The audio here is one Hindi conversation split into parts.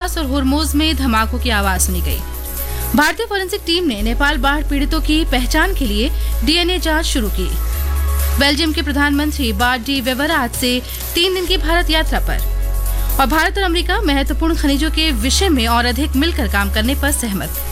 अब्बास और होर्मुज में धमाकों की आवाज सुनी गई। भारतीय फोरेंसिक टीम ने नेपाल बाढ़ पीड़ितों की पहचान के लिए डीएनए जांच शुरू की। बेल्जियम के प्रधानमंत्री बार्ट डी वेवर आज से 3 दिन की भारत यात्रा पर। और भारत और अमेरिका महत्वपूर्ण खनिजों के विषय में और अधिक मिलकर काम करने पर सहमत।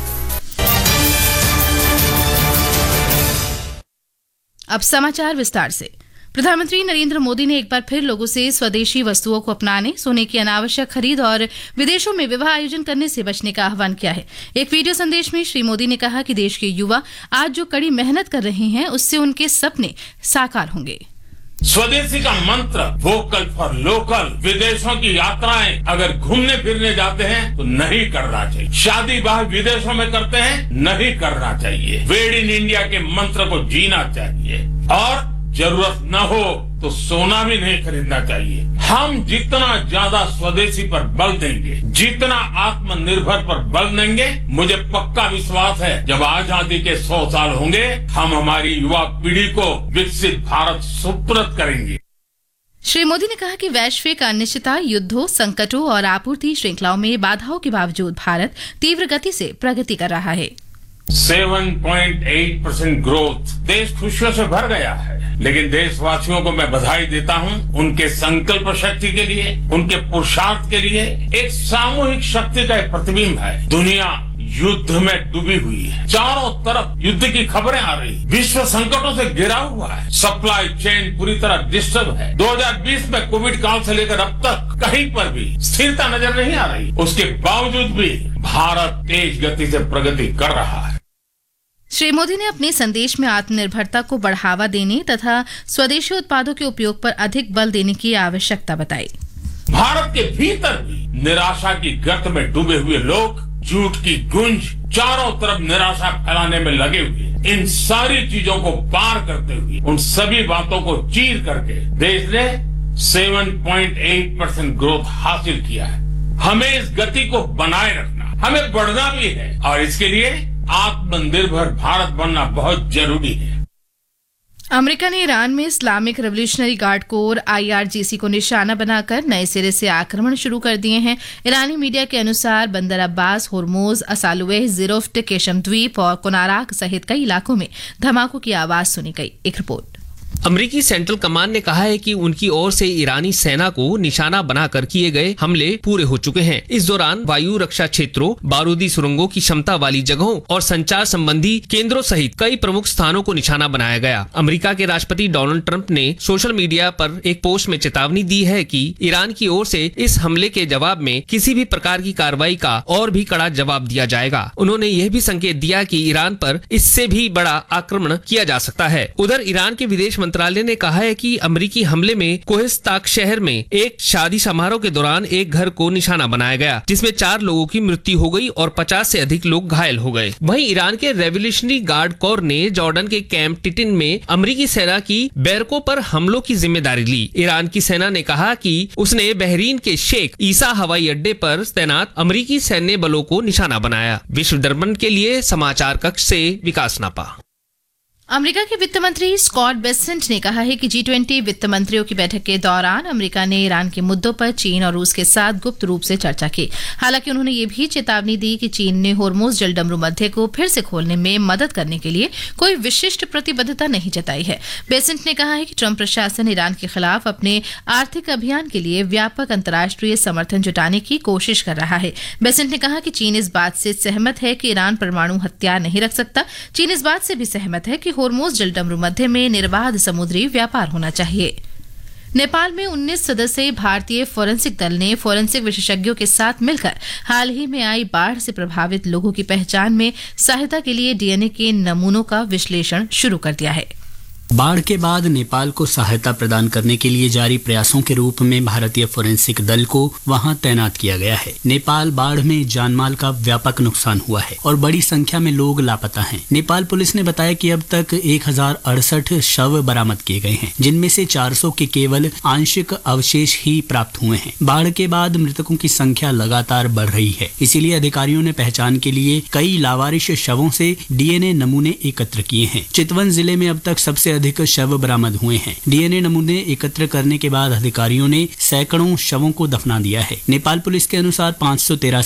अब समाचार विस्तार से। प्रधानमंत्री नरेंद्र मोदी ने एक बार फिर लोगों से स्वदेशी वस्तुओं को अपनाने, सोने की अनावश्यक खरीद और विदेशों में विवाह आयोजन करने से बचने का आह्वान किया है। एक वीडियो संदेश में श्री मोदी ने कहा कि देश के युवा आज जो कड़ी मेहनत कर रहे हैं, उससे उनके सपने साकार होंगे। स्वदेशी का मंत्र वोकल फॉर लोकल। विदेशों की यात्राएं अगर घूमने फिरने जाते हैं तो नहीं करना चाहिए। शादी ब्याह विदेशों में करते हैं, नहीं करना चाहिए। मेड इन इंडिया के मंत्र को जीना चाहिए और जरूरत न हो तो सोना भी नहीं खरीदना चाहिए। हम जितना ज्यादा स्वदेशी पर बल देंगे, जितना आत्मनिर्भर पर बल देंगे, मुझे पक्का विश्वास है जब आजादी के 100 साल होंगे, हम हमारी युवा पीढ़ी को विकसित भारत सुपुर्द करेंगे। श्री मोदी ने कहा कि वैश्विक अनिश्चितता, युद्धों, संकटों और आपूर्ति श्रृंखलाओं में बाधाओं के बावजूद भारत तीव्र गति से प्रगति कर रहा है। 7.8% ग्रोथ, देश खुशियों से भर गया है। लेकिन देशवासियों को मैं बधाई देता हूं उनके संकल्प शक्ति के लिए, उनके पुरुषार्थ के लिए। एक सामूहिक शक्ति का एक प्रतिबिंब है। दुनिया युद्ध में डूबी हुई है, चारों तरफ युद्ध की खबरें आ रही, विश्व संकटों से घिरा हुआ है, सप्लाई चेन पूरी तरह डिस्टर्ब है। 2020 में कोविड काल से लेकर अब तक कहीं पर भी स्थिरता नजर नहीं आ रही। उसके बावजूद भी भारत तेज गति से प्रगति कर रहा है। श्री मोदी ने अपने संदेश में आत्मनिर्भरता को बढ़ावा देने तथा स्वदेशी उत्पादों के उपयोग पर अधिक बल देने की आवश्यकता बताई। भारत के भीतर भी निराशा की गर्त में डूबे हुए लोग, झूठ की गुंज, चारों तरफ निराशा फैलाने में लगे हुए, इन सारी चीजों को पार करते हुए, उन सभी बातों को चीर करके देश ने 7.8% ग्रोथ हासिल किया है। हमें इस गति को बनाए रखना, हमें बढ़ना भी है और इसके लिए आत्मनिर्भर भारत बनना बहुत जरूरी है। अमेरिका ने ईरान में Islamic revolutionary guard core IRGC को निशाना बनाकर नए सिरे से आक्रमण शुरू कर दिए हैं। ईरानी मीडिया के अनुसार बंदर अब्बास, होर्मुज, असालुह, ज़िरोफ्ट, केशम द्वीप और कोनाराक सहित कई इलाकों में धमाकों की आवाज सुनी गई। एक रिपोर्ट। अमेरिकी सेंट्रल कमांड ने कहा है कि उनकी ओर से ईरानी सेना को निशाना बनाकर किए गए हमले पूरे हो चुके हैं। इस दौरान वायु रक्षा क्षेत्रों, बारूदी सुरंगों की क्षमता वाली जगहों और संचार संबंधी केंद्रों सहित कई प्रमुख स्थानों को निशाना बनाया गया। अमेरिका के राष्ट्रपति डोनाल्ड ट्रंप ने सोशल मीडिया पर एक पोस्ट में चेतावनी दी है कि ईरान की ओर से इस हमले के जवाब में किसी भी प्रकार की कार्रवाई का और भी कड़ा जवाब दिया जाएगा। उन्होंने यह भी संकेत दिया कि ईरान पर इससे भी बड़ा आक्रमण किया जा सकता है। उधर ईरान के विदेश मंत्रालय ने कहा है कि अमेरिकी हमले में कोहिस्तान शहर में एक शादी समारोह के दौरान एक घर को निशाना बनाया गया, जिसमें 4 लोगों की मृत्यु हो गई और 50 से अधिक लोग घायल हो गए। वहीं ईरान के रेवोल्यूशनरी गार्ड कोर ने जॉर्डन के कैंप टिटिन में अमेरिकी सेना की बैरकों पर हमलों की जिम्मेदारी ली। ईरान की सेना ने कहा कि उसने बहरीन के शेख ईसा हवाई अड्डे पर तैनात अमेरिकी सैन्य बलों को निशाना बनाया। विश्व दर्पण के लिए समाचार कक्ष से विकास नापा। अमेरिका के वित्त मंत्री स्कॉट बेसेंट ने कहा है कि G20 वित्त मंत्रियों की बैठक के दौरान अमेरिका ने ईरान के मुद्दों पर चीन और रूस के साथ गुप्त रूप से चर्चा की। हालांकि उन्होंने ये भी चेतावनी दी कि चीन ने होर्मुज जलडमरू मध्य को फिर से खोलने में मदद करने के लिए कोई विशिष्ट प्रतिबद्धता नहीं जताई है। बेसेंट ने कहा है कि ट्रंप प्रशासन ईरान के खिलाफ अपने आर्थिक अभियान के लिए व्यापक अंतर्राष्ट्रीय समर्थन जुटाने की कोशिश कर रहा है। बेसेंट ने कहा कि चीन इस बात से सहमत है कि ईरान परमाणु हथियार नहीं रख सकता। चीन इस बात से भी सहमत है कि होर्मुज जलडमरू मध्य में निर्बाध समुद्री व्यापार होना चाहिए। नेपाल में 19 सदस्यीय भारतीय फोरेंसिक दल ने फोरेंसिक विशेषज्ञों के साथ मिलकर हाल ही में आई बाढ़ से प्रभावित लोगों की पहचान में सहायता के लिए डीएनए के नमूनों का विश्लेषण शुरू कर दिया है। बाढ़ के बाद नेपाल को सहायता प्रदान करने के लिए जारी प्रयासों के रूप में भारतीय फोरेंसिक दल को वहां तैनात किया गया है। नेपाल बाढ़ में जानमाल का व्यापक नुकसान हुआ है और बड़ी संख्या में लोग लापता हैं। नेपाल पुलिस ने बताया कि अब तक 1068 शव बरामद किए गए हैं, जिनमें से 400 के केवल आंशिक अवशेष ही प्राप्त हुए हैं। बाढ़ के बाद मृतकों की संख्या लगातार बढ़ रही है, इसीलिए अधिकारियों ने पहचान के लिए कई लावारिश शवों से डीएनए नमूने एकत्र किए हैं। चितवन जिले में अब तक सबसे अधिक शव बरामद हुए हैं। डीएनए नमूने एकत्र करने के बाद अधिकारियों ने सैकड़ों शवों को दफना दिया है। नेपाल पुलिस के अनुसार 513